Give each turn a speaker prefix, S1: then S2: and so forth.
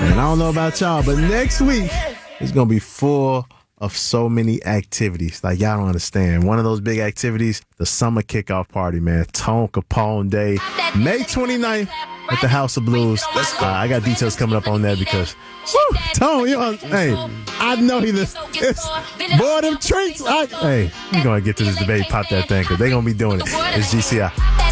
S1: man. I don't know about y'all, but next week is going to be full of so many activities. Like, y'all don't understand. One of those big activities, the summer kickoff party, man. Tone Capone Day, May 29th at the House of Blues. I got details coming up on that because, whew, Tone, hey, I know he listens. Boy, them treats. Hey, we're going to get to this debate, pop that thing, because they're going to be doing it. It's GCI.